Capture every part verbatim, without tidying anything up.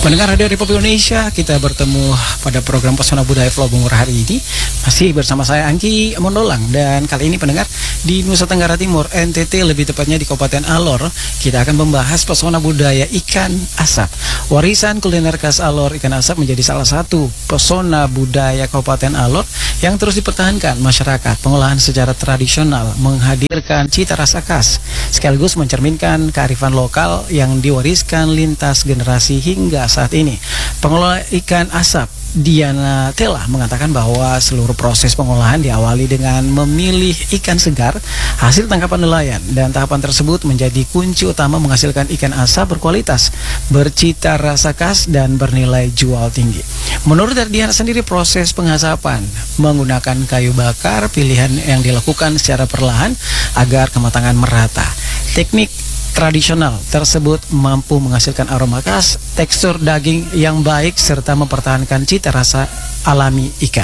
Pendengar Radio Republik Indonesia, kita bertemu pada program Pesona Budaya Flow Bungur hari ini. Masih bersama saya Angki Mondolang. Dan kali ini pendengar, di Nusa Tenggara Timur, N T T lebih tepatnya di Kabupaten Alor, kita akan membahas pesona budaya ikan asap. Warisan kuliner khas Alor, ikan asap menjadi salah satu pesona budaya Kabupaten Alor yang terus dipertahankan masyarakat. Pengolahan secara tradisional menghadirkan cita rasa khas, sekaligus mencerminkan kearifan lokal yang diwariskan lintas generasi hingga saat ini. Pengelola ikan asap Diana Tela mengatakan bahwa seluruh proses pengolahan diawali dengan memilih ikan segar hasil tangkapan nelayan, dan tahapan tersebut menjadi kunci utama menghasilkan ikan asap berkualitas, bercita rasa khas, dan bernilai jual tinggi. Menurut Diana sendiri, proses pengasapan menggunakan kayu bakar pilihan yang dilakukan secara perlahan agar kematangan merata. Teknik tradisional tersebut mampu menghasilkan aroma khas, tekstur daging yang baik, serta mempertahankan cita rasa alami ikan.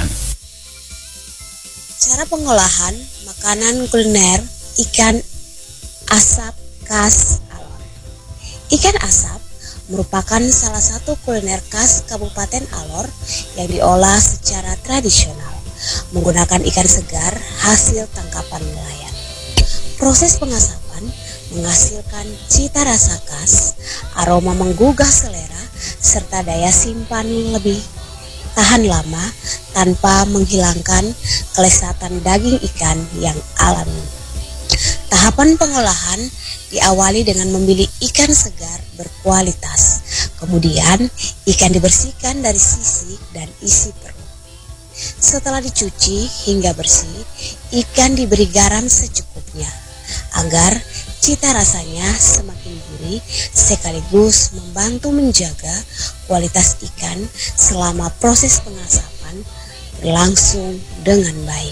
Cara pengolahan makanan kuliner ikan asap khas Alor. Ikan asap merupakan salah satu kuliner khas Kabupaten Alor yang diolah secara tradisional menggunakan ikan segar hasil tangkapan nelayan. Proses pengasapan menghasilkan cita rasa khas, aroma menggugah selera, serta daya simpan lebih tahan lama tanpa menghilangkan kelezatan daging ikan yang alami. Tahapan pengolahan diawali dengan memilih ikan segar berkualitas. Kemudian ikan dibersihkan dari sisik dan isi perut. Setelah dicuci hingga bersih, ikan diberi garam secukupnya agar cita rasanya semakin gurih, sekaligus membantu menjaga kualitas ikan selama proses pengasapan berlangsung dengan baik.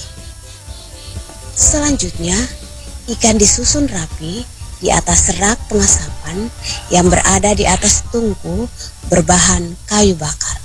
Selanjutnya, ikan disusun rapi di atas rak pengasapan yang berada di atas tungku berbahan kayu bakar.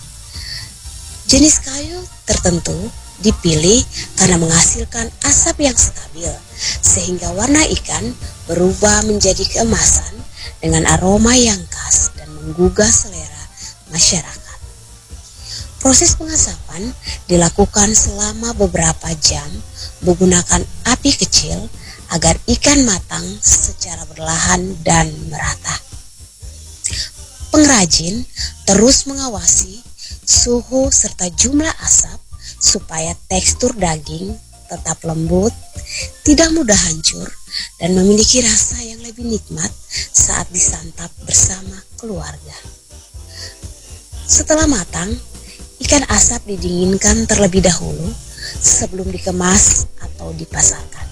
Jenis kayu tertentu dipilih karena menghasilkan asap yang stabil, sehingga warna ikan berubah menjadi keemasan dengan aroma yang khas dan menggugah selera masyarakat. Proses pengasapan dilakukan selama beberapa jam menggunakan api kecil agar ikan matang secara perlahan dan merata. Pengrajin terus mengawasi suhu serta jumlah asap supaya tekstur daging tetap lembut, tidak mudah hancur, dan memiliki rasa yang lebih nikmat saat disantap bersama keluarga. Setelah matang, ikan asap didinginkan terlebih dahulu sebelum dikemas atau dipasarkan.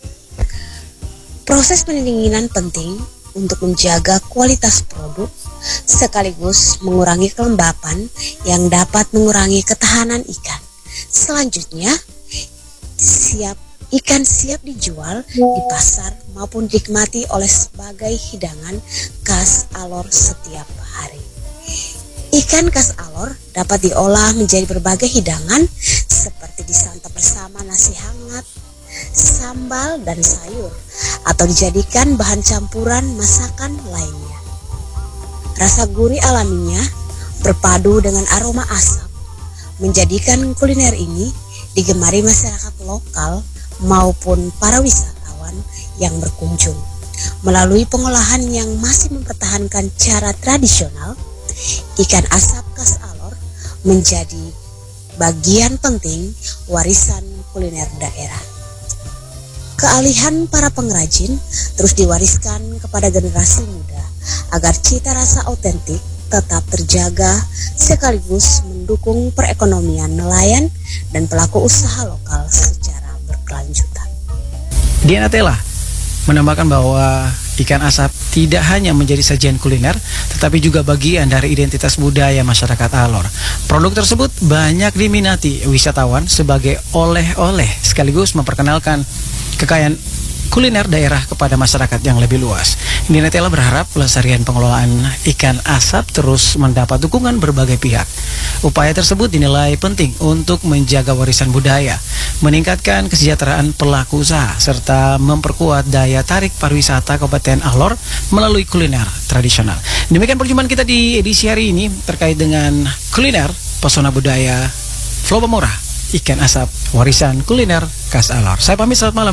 Proses pendinginan penting untuk menjaga kualitas produk sekaligus mengurangi kelembapan yang dapat mengurangi ketahanan ikan. Selanjutnya, siap ikan siap dijual di pasar maupun dinikmati oleh sebagai hidangan khas Alor setiap hari. Ikan khas Alor dapat diolah menjadi berbagai hidangan seperti disantap bersama nasi hangat, sambal, dan sayur, atau dijadikan bahan campuran masakan lainnya. Rasa gurih alaminya berpadu dengan aroma asap menjadikan kuliner ini digemari masyarakat lokal maupun para wisatawan yang berkunjung. Melalui pengolahan yang masih mempertahankan cara tradisional, ikan asap khas Alor menjadi bagian penting warisan kuliner daerah. Keahlian para pengrajin terus diwariskan kepada generasi muda agar cita rasa otentik tetap terjaga, sekaligus mendukung perekonomian nelayan dan pelaku usaha lokal secara berkelanjutan. Diana Tela menambahkan bahwa ikan asap tidak hanya menjadi sajian kuliner, tetapi juga bagian dari identitas budaya masyarakat Alor. Produk tersebut banyak diminati wisatawan sebagai oleh-oleh, sekaligus memperkenalkan kekayaan kuliner daerah kepada masyarakat yang lebih luas. Nina Tela berharap pelestarian pengelolaan ikan asap terus mendapat dukungan berbagai pihak. Upaya tersebut dinilai penting untuk menjaga warisan budaya, meningkatkan kesejahteraan pelaku usaha, serta memperkuat daya tarik pariwisata Kabupaten Alor melalui kuliner tradisional. Demikian perjumpaan kita di edisi hari ini terkait dengan kuliner pesona budaya Flow Pemurah, ikan asap, warisan kuliner khas Alor. Saya pamit, selamat malam.